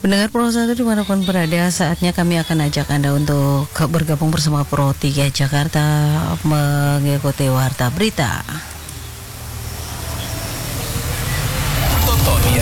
Pendengar Pro 1 dimanapun berada, saatnya kami akan ajak Anda untuk bergabung bersama Pro 3 Jakarta mengikuti Warta Berita.